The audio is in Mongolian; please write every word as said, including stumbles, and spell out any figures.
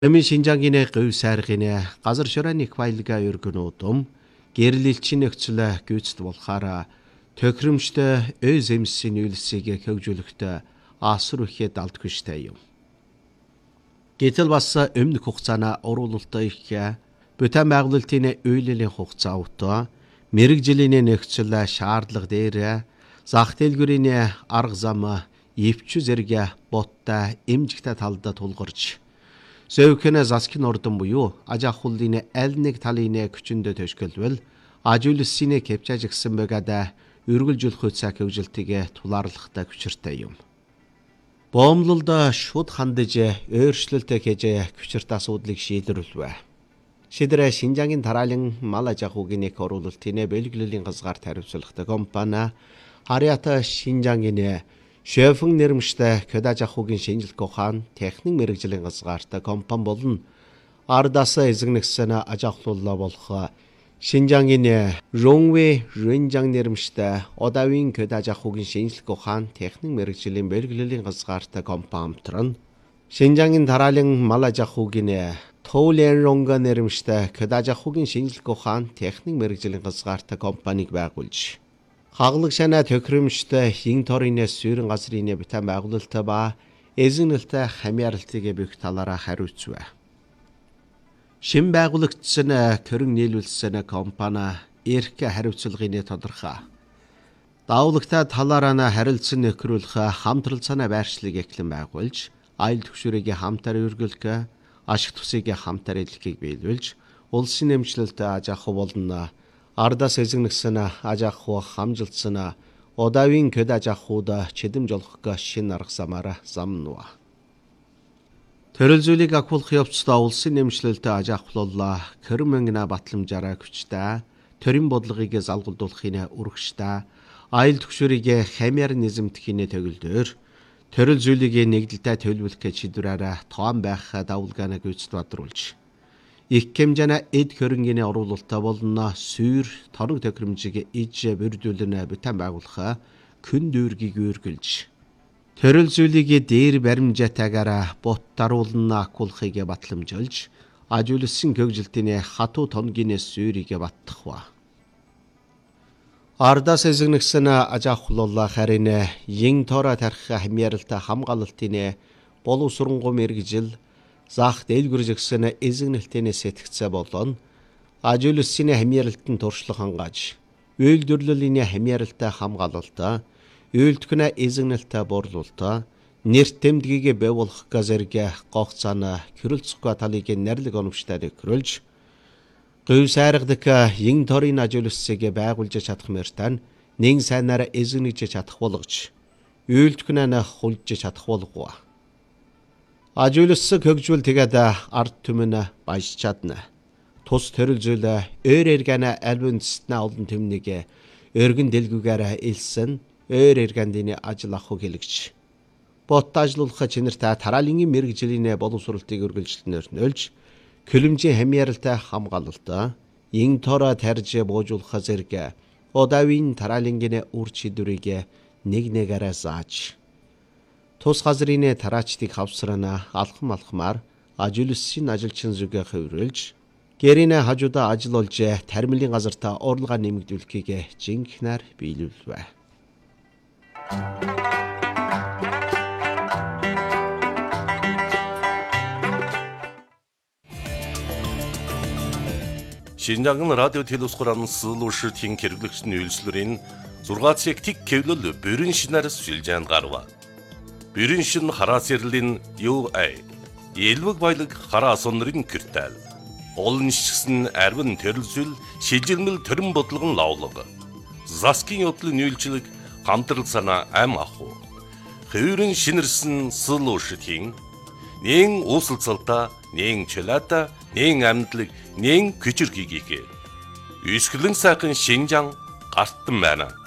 Эмийн Шинжаангийн говь сайргын газар шорооны хвайлга өргөнүүдом гэрэлэлчин нөхцөл гүйцэд болохоор тохиромжтой ой зэмсийн үйлсийг хөгжүүлэхдээ асар ихэд алдгүй штэ юм. Гэтэл бас өмнөх хугацаана оруулалтаа их бүтээн байгуулалтын үйлэлийн хугацаа утаа мэрэгжлийн нөхцөл шаардлага дээр зах дэлгүүрийн арга зам ивч зэрэг боттой эмжигтэй талд тулгарч Зөвхөн засгийн ордон буюу аж ахуйлын аль нэг талын хүчиндээ төшгөлвөл аж үйлсийн кэвчэж гисэн байгаад үргэлжлэх хөцөө хөгжилтийг тулаарлахтай хүчиртэй юм. Боомлолд шууд хандаж өөрчлөлт хийж хүчирт асуудлыг шийдвэрлэв. Шийдвэр Шинжаангийн тараалан мал аж ахуйн оруулалтын бэлгэллийн газгаар хариуцлагатай компани Харьяата Шинжаангийн Шефэн нэрмжтэй кодаж ахуйн шинжилгээ ухаан техник мэрэгжлийн газгаартай компани болон ардаас эзэгнэгсэн аж ахуйлаа болох Шинжаангийн Ронвэ Рэнжан нэрмжтэй одавын кодаж ахуйн шинжилгээ ухаан техник мэрэгжлийн бэлгэллийн газгаартай компани хамтран Шинжаангийн тараалан мал аж ахуйн Тоулен Ронга нэрмжтэй кодаж ахуйн шинжилгээ ухаан техник мэрэгжлийн газгаартай компанийг байгуулж хаглаг шанаа тохиромжтой хин торын суурин газрын бүтээн байгуулалт ба эзэнэлтэй хамяаралтыг бүх талаараа хариуцв. Шин байгуулагдсан төрөн нийлүүлсэн компани эрх хариуцлагын тодорхой. Давлагтай талаараа харилцан нөхрүүлэх хамтралцааны байршлыг эхлэн байгуулж, аялал түвшүүрийг хамтаар үргэлжлэх, ашиг тусыг хамтаар илэрхийг биелүүлж, улсын нэмжлэлт аж ахуй болон ардаас эзэгнэгсэн аж ахуй хамжилтсан одавын код аж ахуйд чэдэмж олох шин арга замаар замнуа. Төрөл зүйлийг агуулах явцдаа улсын нэмжлэлт аж ахуйлуулаа Кэрмэнгна батламжаараа хүчтэй төрийн бодлогыг залгуулдуулахын үргштэй аялал түвшүүрийг хамяар низэмтгэхийн төгөлдөр төрөл зүйлийг нэгдэлтэй төлөвлөх шийдвэрээр тоон байх давлгааныг үүсэт бадруулж их хэмжээний эд хөрөнгөний оруулалтаа болно сүйр торог тохиромжийг иж бүрдүүлнэ бүтээн байгуулах күн дүүргийг үргэлж төрөл зүйлийг дээр баримжаатайгаар бот даруулна акуулахыг батламжуулж аж үйлсийн хөгжилтийн хатуу тонгийн сүйрийг баттахва. Ардаас эзэгнэгсэн аж ахуйлуулаа харин ин тора тарих хамяаралтай хамгаалалтын боловсронгуй мэргэжил зах дэлгүрж гисэн эзэгнэлтийн сэтгцээ болон аж үйлсийн хамяаралтын туршлага хангааж үйлдвэрлэлийн хамяаралтай хамгаалалтаа үйлдвэрийн эзэгнэлтээ борлуулалтаа нэрт тэмдгийг бэвүүлэх газарг гогцаана хөрөлцөх талыг нэрлэг оновчтой нөхрөлж говь сайргадаг ин торын аж үйлсийг байгуулж чадах мөртөө нэг сайнаар эзэгнэж чадах болгож үйлдвэрийн хулж чадах болгоо. Аж үйлсийг хөгжүүл тэгээд ард түмэн баяж чадна. Тус төрөл зүйл өөр эргэнэ альвэнцтнэ олон түмнийг өргөн дэлгүүгээр илсэн өөр эргэндийн ажил ахуй хэлэгч. Бот ажиллуулах чинэртэй тараалын мэрэгжлийн боловсролтыг үргэлжлэнээр нөлж хөлөмжийн хамяаралтай хамгаалалтаа ин тора тарж буужуулах зэрэг одавын тараалын үр чидүрийг нэг нэгээр зааж тус газрын тараачдыг хавсрана алхам алхмаар аж үйлсийн ажилчин зүгээ хөврүүлж гэрийн хажуудаа ажил олж тармилын газартаа орлогоо нэмэгдүүлэхийг жинхнээр биелүүлвэ. Шинжаангийн радио телевизорын сэлүүшртийн хэрэглэгчний үйлслэрийн зургаат сектик кевлөл бүрэн шинээр сүлжээнд гарва. Бүрэн шин хараа сэрлэн ю ай элвэг баялаг хараа сонрын киртэл олон шигсэн арвин төрөлзөл шижилмэл төрөн бодлогон лавлаг заскин явдлын үйлчлэг хамтрал санаа ам аху хөврөн шинэрсэн сэлүүштийн нэн усалцалта нэн чөлата нэн амтлаг нэн күчрхийгээ үсгэлэн сайхан Шинжаан гартан байна.